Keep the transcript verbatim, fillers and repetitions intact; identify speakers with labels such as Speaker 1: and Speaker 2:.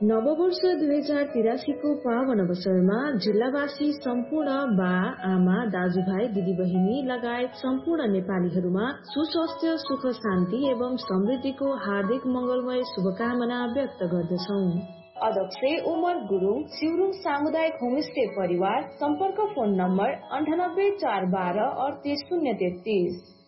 Speaker 1: नववर्ष दुई हजार तिरासी को पावन अवसरमा जिल्लावासी सम्पूर्ण बा आमा दाजुभाइ दिदीबहिनी लगायत सम्पूर्ण नेपालीहरूमा सुस्वास्थ्य सुख शान्ति एवं समृद्धिको हार्दिक मंगलमय शुभकामना व्यक्त गर्दछौ। अध्यक्ष उमर गुरुङ, सिउरुङ सामुदायिक होमस्टे परिवार। सम्पर्क फोन नम्बर अन्ठानब्बे चार बाह्र अडतिस शून्य तेत्तिस।